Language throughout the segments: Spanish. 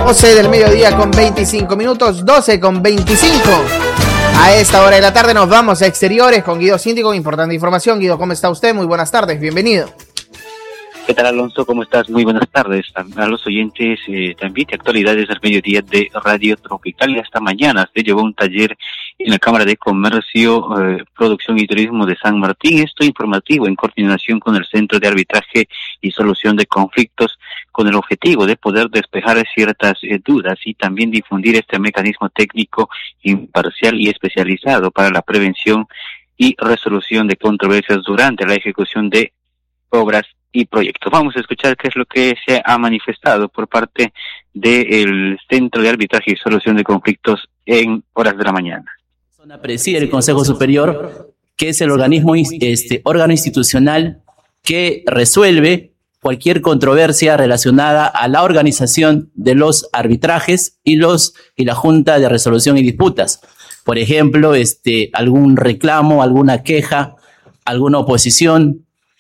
12 del mediodía con 25 minutos, 12 con 25. A esta hora de la tarde nos vamos a exteriores con Guido Cinti con importante información. Guido, ¿cómo está usted? Muy buenas tardes, bienvenido. ¿Qué tal, Alonso? ¿Cómo estás? Muy buenas tardes a los oyentes también de Actualidades al Mediodía de Radio Tropical. Y hasta mañana se llevó un taller en la Cámara de Comercio, Producción y Turismo de San Martín. Esto informativo en coordinación con el Centro de Arbitraje y Solución de Conflictos, con el objetivo de poder despejar ciertas dudas y también difundir este mecanismo técnico imparcial y especializado para la prevención y resolución de controversias durante la ejecución de obras y proyectos. Vamos a escuchar qué es lo que se ha manifestado por parte del Centro de Arbitraje y Solución de Conflictos en horas de la mañana. Preside el Consejo Superior, que es el organismo órgano institucional que resuelve cualquier controversia relacionada a la organización de los arbitrajes y la Junta de Resolución y Disputas. Por ejemplo, algún reclamo, alguna queja, alguna oposición,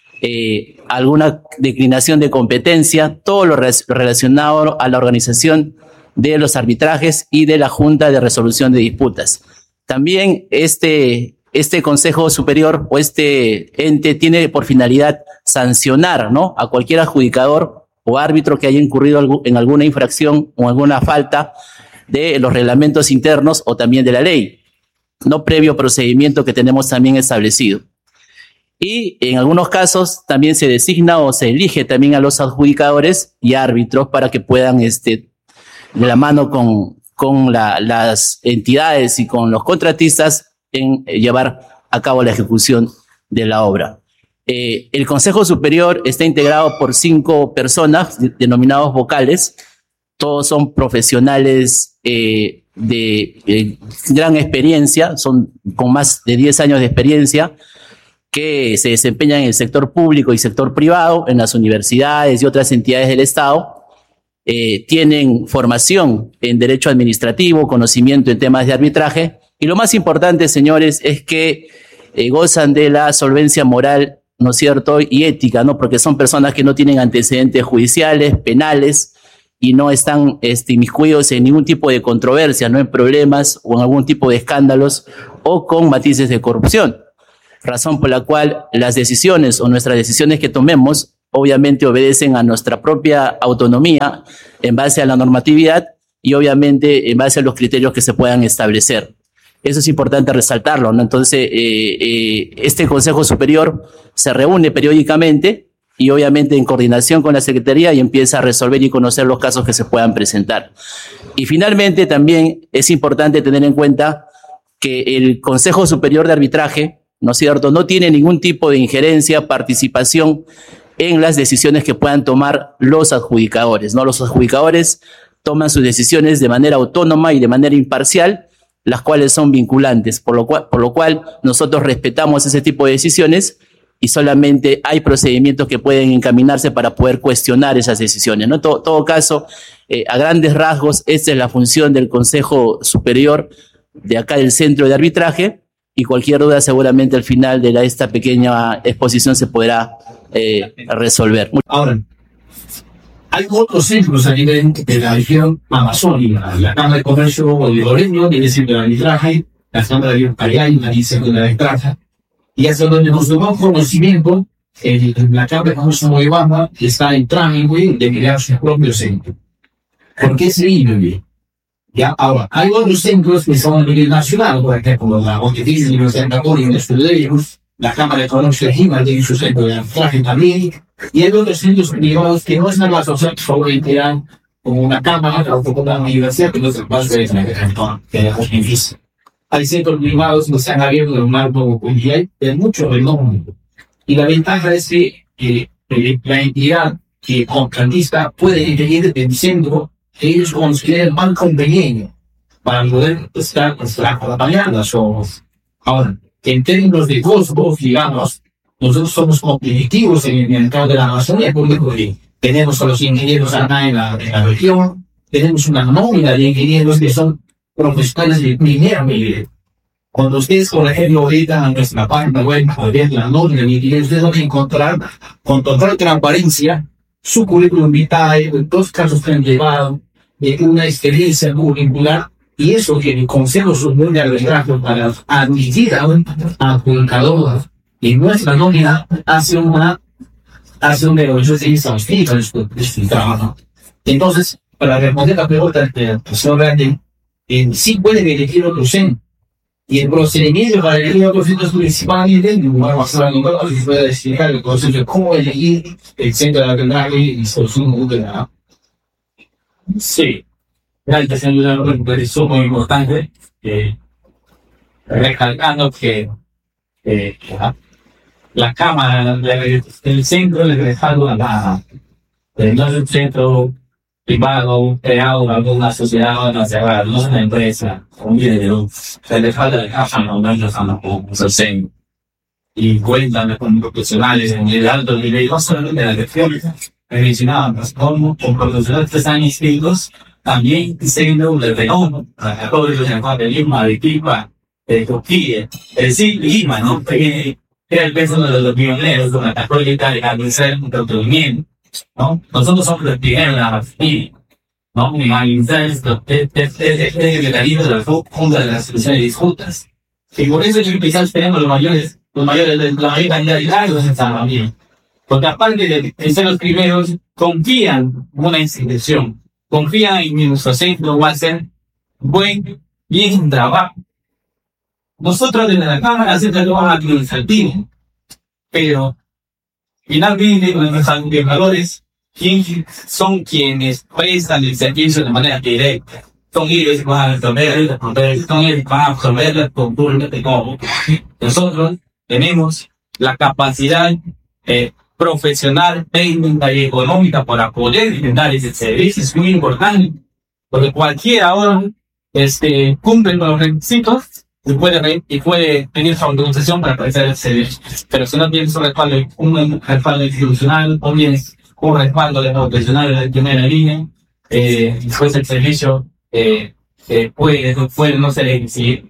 alguna declinación de competencia, todo lo relacionado a la organización de los arbitrajes y de la Junta de Resolución de Disputas. También este Consejo Superior o este ente tiene por finalidad sancionar, ¿no?, a cualquier adjudicador o árbitro que haya incurrido en alguna infracción o alguna falta de los reglamentos internos o también de la ley, no previo procedimiento que tenemos también establecido. Y en algunos casos también se designa o se elige también a los adjudicadores y árbitros para que puedan, de la mano con las entidades y con los contratistas, en llevar a cabo la ejecución de la obra. El Consejo Superior está integrado por 5 personas denominados vocales. Todos son profesionales de gran experiencia, son con más de 10 años de experiencia, que se desempeñan en el sector público y sector privado, en las universidades y otras entidades del Estado. Tienen formación en derecho administrativo, conocimiento en temas de arbitraje, y lo más importante, señores, es que gozan de la solvencia moral, ¿no es cierto?, y ética, ¿no?, porque son personas que no tienen antecedentes judiciales, penales, y no están inmiscuidos en ningún tipo de controversia, no en problemas o en algún tipo de escándalos o con matices de corrupción. Razón por la cual las decisiones o nuestras decisiones que tomemos obviamente obedecen a nuestra propia autonomía en base a la normatividad y obviamente en base a los criterios que se puedan establecer. Eso es importante resaltarlo, ¿no? Entonces, este Consejo Superior se reúne periódicamente y obviamente en coordinación con la Secretaría y empieza a resolver y conocer los casos que se puedan presentar. Y finalmente también es importante tener en cuenta que el Consejo Superior de Arbitraje, ¿no es cierto?, no tiene ningún tipo de injerencia, participación en las decisiones que puedan tomar los adjudicadores, ¿no? Los adjudicadores toman sus decisiones de manera autónoma y de manera imparcial, las cuales son vinculantes, por lo cual nosotros respetamos ese tipo de decisiones y solamente hay procedimientos que pueden encaminarse para poder cuestionar esas decisiones, ¿no? En todo caso, a grandes rasgos, esta es la función del Consejo Superior de acá del Centro de Arbitraje. Y cualquier duda seguramente al final de esta pequeña exposición se podrá resolver. Ahora, hay otros centros a nivel de la región amazónica. La Cámara de Comercio Bolivareño tiene centro de arbitraje, la Cámara de Ucayay tiene centro de arbitraje. Y hasta donde nos tomó conocimiento, la Cámara de Comercio Boliviana está en trámite de crear su propio centro. ¿Por qué se vive? Ya, ahora, hay otros centros que son a nivel nacional, por ejemplo, la Pontificia Universidad Católica de Estudios, la Cámara de Comercio de Lima tiene su centro de arbitraje también, y hay otros centros privados que no están asociados solamente como una cámara o como una universidad, que no es el caso de la Pontificia. Hay centros privados que se han abierto en un marco mundial de mucho renombre. Y la ventaja es que la entidad que contratista puede elegir el centro que ellos consideran más conveniente para poder estar acompañando. Ahora, en términos de costos, digamos, nosotros somos competitivos en el mercado de la Amazonía porque tenemos a los ingenieros acá en la región, tenemos una nómina de ingenieros que son profesionales de primer nivel. Cuando ustedes, por ejemplo, ahorita en nuestra página web, ver la nómina de ingenieros, ustedes van a encontrar con total transparencia su currículum vitae, 2 casos que han llevado, una experiencia curricular, y eso que el Consejo Superior de Arbitraje para admitir a un adjudicador en nuestra nómina hace una evaluación exhaustiva de su trabajo. Entonces, para responder la pregunta del profesor Grande, sí pueden elegir otro centro. Y el procedimiento para elegir otro centro es principalmente, les voy a explicar el proceso de cómo elegir el centro de arbitraje y solución de la. Sí, gracias, señor, es muy importante, recalcando que la Cámara del centro le respalda a no es un centro privado, creado por alguna sociedad nacional, no es una empresa, se le falta de casa, no es centro. Y cuentan con profesionales en el alto nivel, no solamente de la gestión, mencionaban como con profesionales que están inscritos, también siendo de fenómeno, a todos los de Lima, de Clima, de Turquía, Lima, ¿no? Era el peso de los pioneros con la proyecta de analizar un procedimiento, ¿no? Nosotros somos los primeros en la Argentina, ¿no? Analizar este mecanismo de la Junta de las Soluciones de Disputas. Y por eso quizás tenemos la mayor cantidad de cargos en San Ramiro. Porque aparte de ser los primeros, confían en una institución, confían en nuestro centro, va a ser bien trabajo. Nosotros desde la Cámara hacemos trabajo administrativo, pero finalmente nuestros administradores son quienes prestan el servicio de manera directa. Son ellos que van a resolver la cultura de cómo. Nosotros tenemos la capacidad profesional, técnica y económica para poder brindar ese servicio. Es muy importante, porque cualquiera ahora cumple con los requisitos y puede pedir su autorización para prestar el servicio. Pero si no tiene un respaldo institucional o bien un respaldo de profesionales de primera línea, después el servicio puede no ser exigido.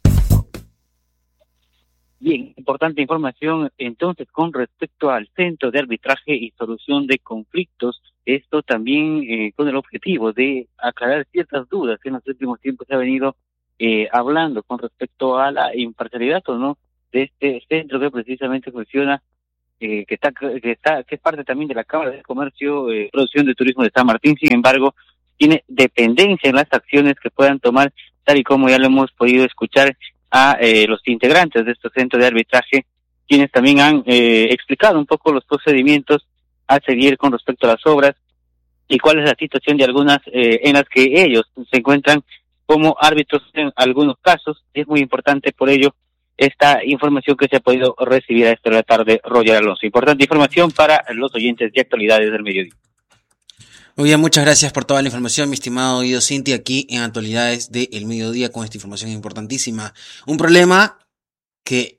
Bien, importante información entonces con respecto al Centro de Arbitraje y Solución de Conflictos, esto también con el objetivo de aclarar ciertas dudas que en los últimos tiempos se ha venido hablando con respecto a la imparcialidad o no de este centro que precisamente funciona, que es parte también de la Cámara de Comercio, Producción de Turismo de San Martín. Sin embargo, tiene dependencia en las acciones que puedan tomar, tal y como ya lo hemos podido escuchar a los integrantes de este centro de arbitraje, quienes también han explicado un poco los procedimientos a seguir con respecto a las obras y cuál es la situación de algunas en las que ellos se encuentran como árbitros en algunos casos. Es muy importante por ello esta información que se ha podido recibir a esta hora de la tarde, Roger Alonso. Importante información para los oyentes de Actualidades del Mediodía. Muy bien, muchas gracias por toda la información, mi estimado Guido Cinti, aquí en Actualidades del Mediodía con esta información importantísima. Un problema que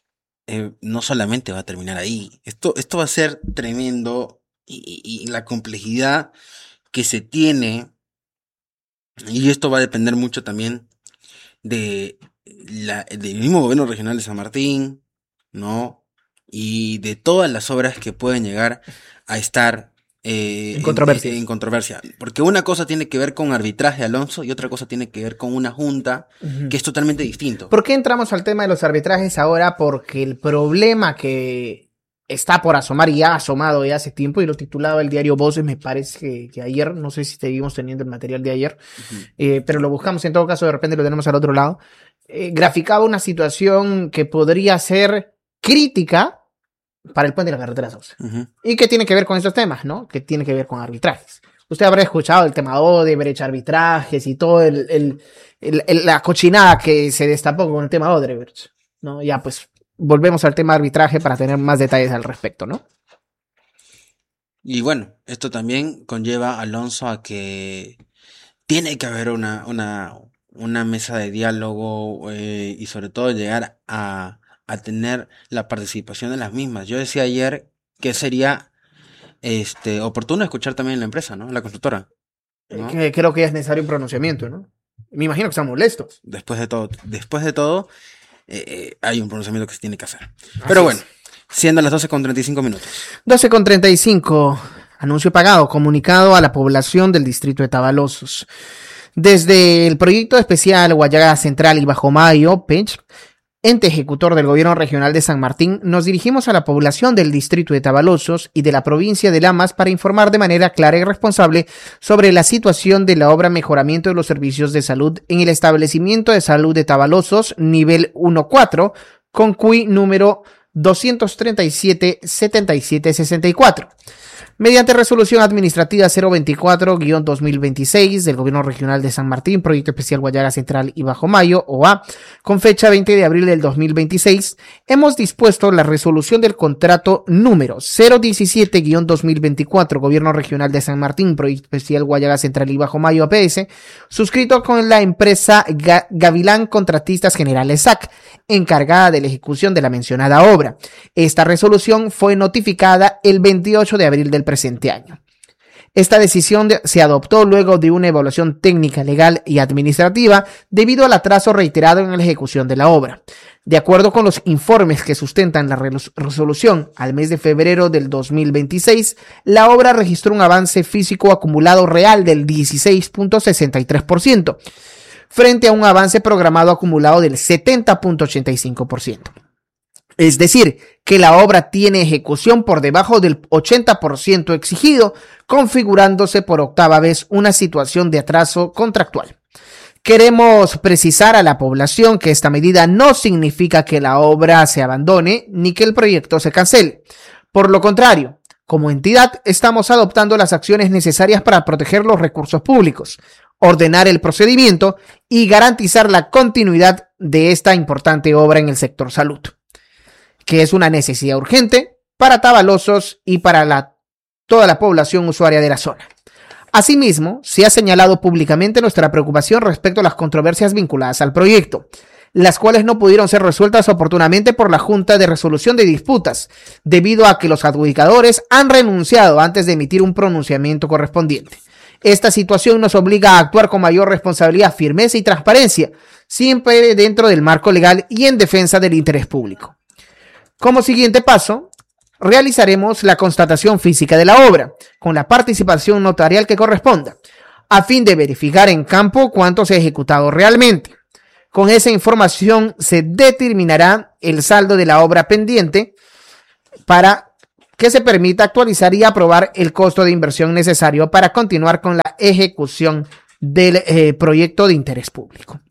no solamente va a terminar ahí, esto va a ser tremendo y la complejidad que se tiene, y esto va a depender mucho también del mismo gobierno regional de San Martín, ¿no? Y de todas las obras que pueden llegar a estar en controversia, porque una cosa tiene que ver con arbitraje, Alonso, y otra cosa tiene que ver con una junta que es totalmente distinto. ¿Por qué entramos al tema de los arbitrajes ahora? Porque el problema que está por asomar y ha asomado ya hace tiempo, y lo titulaba el diario Voces, me parece que ayer, no sé si seguimos teniendo el material de ayer, pero lo buscamos, en todo caso de repente lo tenemos al otro lado, graficaba una situación que podría ser crítica para el puente de la carretera Sauce. ¿Y qué tiene que ver con esos temas, no? Que tiene que ver con arbitrajes. Usted habrá escuchado el tema Odebrecht, arbitrajes y todo la cochinada que se destapó con el tema Odebrecht, ¿no? Ya pues volvemos al tema arbitraje para tener más detalles al respecto, ¿no? Y bueno, esto también conlleva, Alonso, a que tiene que haber una mesa de diálogo y sobre todo llegar a tener la participación de las mismas. Yo decía ayer que sería oportuno escuchar también la empresa, ¿no? La constructora, ¿no? Creo que es necesario un pronunciamiento, ¿no? Me imagino que están molestos. Después de todo, hay un pronunciamiento que se tiene que hacer. Pero bueno, siendo las 12:35 minutos. 12:35. Anuncio pagado, comunicado a la población del distrito de Tabalozos. Desde el proyecto especial Guayaga Central y Bajo Mayo, PECH, ente ejecutor del Gobierno Regional de San Martín, nos dirigimos a la población del distrito de Tabalozos y de la provincia de Lamas para informar de manera clara y responsable sobre la situación de la obra Mejoramiento de los Servicios de Salud en el establecimiento de salud de Tabalozos, nivel 1-4, con CUI número 237-7764. Mediante resolución administrativa 024-2026 del Gobierno Regional de San Martín, Proyecto Especial Guayaga Central y Bajo Mayo, OA, con fecha 20 de abril del 2026, hemos dispuesto la resolución del contrato número 017-2024, Gobierno Regional de San Martín, Proyecto Especial Guayaga Central y Bajo Mayo, APS, suscrito con la empresa Gavilán Contratistas Generales SAC, encargada de la ejecución de la mencionada obra. Esta resolución fue notificada el 28 de abril del presente año. Esta decisión se adoptó luego de una evaluación técnica, legal y administrativa debido al atraso reiterado en la ejecución de la obra. De acuerdo con los informes que sustentan la resolución, al mes de febrero del 2026, la obra registró un avance físico acumulado real del 16.63%, frente a un avance programado acumulado del 70.85%. Es decir, que la obra tiene ejecución por debajo del 80% exigido, configurándose por octava vez una situación de atraso contractual. Queremos precisar a la población que esta medida no significa que la obra se abandone ni que el proyecto se cancele. Por lo contrario, como entidad estamos adoptando las acciones necesarias para proteger los recursos públicos, ordenar el procedimiento y garantizar la continuidad de esta importante obra en el sector salud, que es una necesidad urgente para Tabalozos y para toda la población usuaria de la zona. Asimismo, se ha señalado públicamente nuestra preocupación respecto a las controversias vinculadas al proyecto, las cuales no pudieron ser resueltas oportunamente por la Junta de Resolución de Disputas, debido a que los adjudicadores han renunciado antes de emitir un pronunciamiento correspondiente. Esta situación nos obliga a actuar con mayor responsabilidad, firmeza y transparencia, siempre dentro del marco legal y en defensa del interés público. Como siguiente paso, realizaremos la constatación física de la obra, con la participación notarial que corresponda, a fin de verificar en campo cuánto se ha ejecutado realmente. Con esa información se determinará el saldo de la obra pendiente para que se permita actualizar y aprobar el costo de inversión necesario para continuar con la ejecución del proyecto de interés público.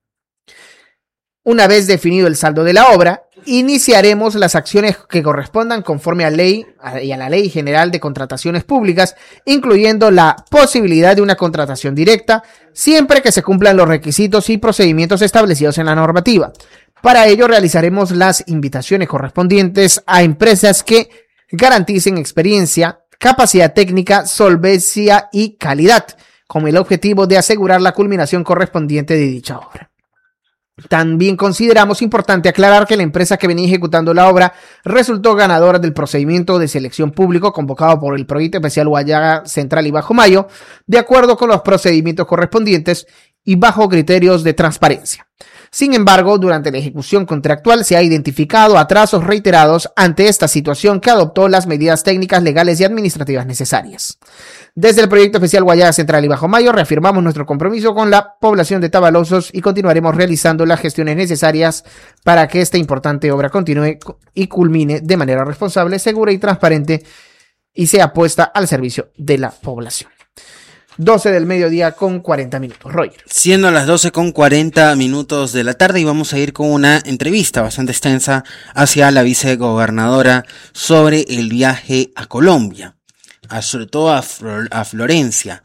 Una vez definido el saldo de la obra, iniciaremos las acciones que correspondan conforme a ley y a la Ley General de Contrataciones Públicas, incluyendo la posibilidad de una contratación directa, siempre que se cumplan los requisitos y procedimientos establecidos en la normativa. Para ello realizaremos las invitaciones correspondientes a empresas que garanticen experiencia, capacidad técnica, solvencia y calidad, con el objetivo de asegurar la culminación correspondiente de dicha obra. También consideramos importante aclarar que la empresa que venía ejecutando la obra resultó ganadora del procedimiento de selección público convocado por el Proyecto Especial Guayaga Central y Bajo Mayo, de acuerdo con los procedimientos correspondientes y bajo criterios de transparencia. Sin embargo, durante la ejecución contractual se ha identificado atrasos reiterados ante esta situación que adoptó las medidas técnicas, legales y administrativas necesarias. Desde el Proyecto Especial Guayaga Central y Bajo Mayo reafirmamos nuestro compromiso con la población de Tabalozos y continuaremos realizando las gestiones necesarias para que esta importante obra continúe y culmine de manera responsable, segura y transparente y sea puesta al servicio de la población. 12 del mediodía con 40 minutos. Roger. Siendo las 12 con 40 minutos de la tarde y vamos a ir con una entrevista bastante extensa hacia la vicegobernadora sobre el viaje a Colombia, sobre todo a Florencia.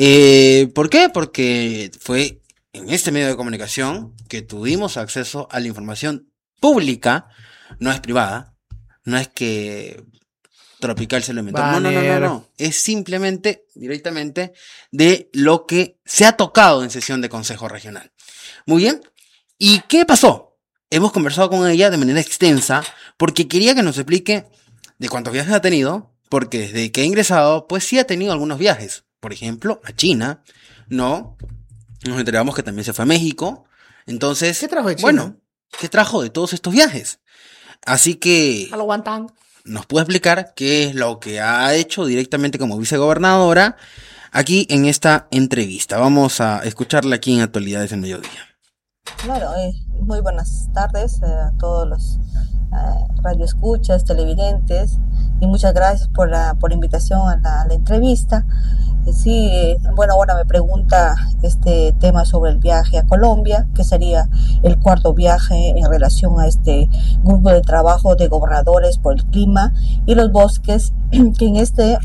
¿Por qué? Porque fue en este medio de comunicación que tuvimos acceso a la información pública, no es privada, no es que Tropical se lo inventó. No. Es simplemente, directamente, de lo que se ha tocado en sesión de Consejo Regional. Muy bien. ¿Y qué pasó? Hemos conversado con ella de manera extensa porque quería que nos explique de cuántos viajes ha tenido, porque desde que ha ingresado, pues sí ha tenido algunos viajes. Por ejemplo, a China, ¿no? Nos enteramos que también se fue a México. Entonces, ¿qué trajo de China? Bueno, ¿qué trajo de todos estos viajes? Así que... A lo Guantán. nos pueda explicar qué es lo que ha hecho directamente como vicegobernadora aquí en esta entrevista. Vamos a escucharla aquí en Actualidades del Mediodía. Claro, muy buenas tardes a todos los radioescuchas, televidentes, y muchas gracias por la invitación a la entrevista. Bueno, ahora me pregunta este tema sobre el viaje a Colombia, que sería el cuarto viaje en relación a este grupo de trabajo de gobernadores por el clima y los bosques, que en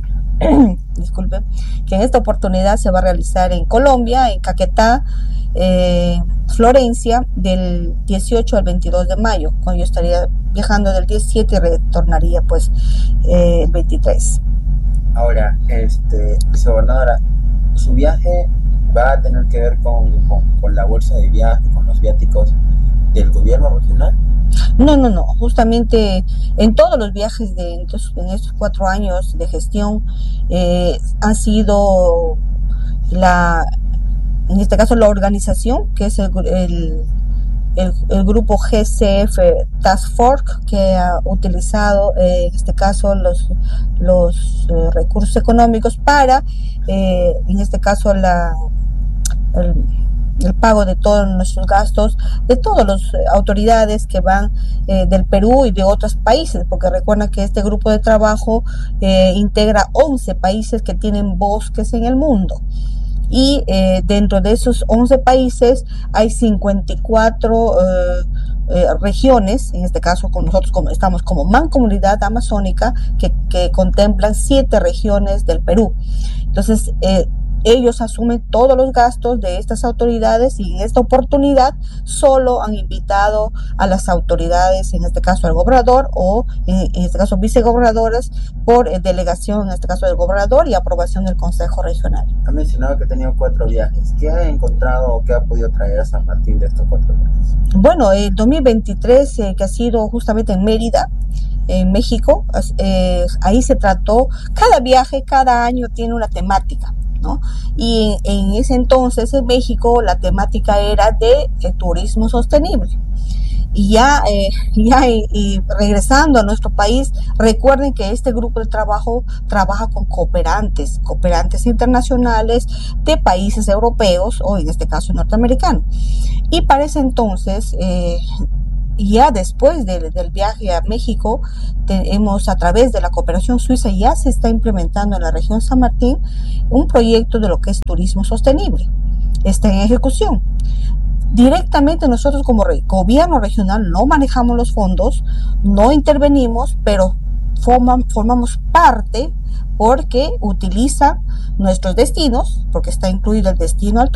esta oportunidad se va a realizar en Colombia, en Caquetá, Florencia, del 18 al 22 de mayo, cuando yo estaría viajando del 17 y retornaría pues el 23. Ahora, vicegobernadora, ¿su viaje va a tener que ver con la bolsa de viaje, con los viáticos del gobierno regional? No, justamente en todos los viajes en estos 4 años de gestión ha sido en este caso la organización, que es el grupo GCF Task Force, que ha utilizado en este caso los recursos económicos para en este caso el pago de todos nuestros gastos, de todas las autoridades que van del Perú y de otros países, porque recuerda que este grupo de trabajo integra 11 países que tienen bosques en el mundo. Y dentro de esos 11 países hay 54 regiones, en este caso con nosotros estamos como Mancomunidad Amazónica, que contemplan 7 regiones del Perú. Entonces, ellos asumen todos los gastos de estas autoridades, y en esta oportunidad solo han invitado a las autoridades, en este caso al gobernador, o en este caso vicegobernadores, por delegación, en este caso del gobernador, y aprobación del Consejo Regional. Ha mencionado que ha tenido 4 viajes. ¿Qué ha encontrado o qué ha podido traer a San Martín de estos 4 viajes? Bueno, el 2023, que ha sido justamente en Mérida, en México, ahí se trató, cada viaje, cada año tiene una temática, ¿no? Y en ese entonces en México la temática era de turismo sostenible. Y y regresando a nuestro país, recuerden que este grupo de trabajo trabaja con cooperantes internacionales de países europeos, o en este caso norteamericanos. Y para ese entonces, ya después del viaje a México, tenemos, a través de la cooperación suiza, ya se está implementando en la región San Martín un proyecto de lo que es turismo sostenible. Está en ejecución. Directamente nosotros como gobierno regional no manejamos los fondos, no intervenimos, pero formamos parte, porque utiliza nuestros destinos, porque está incluido el destino al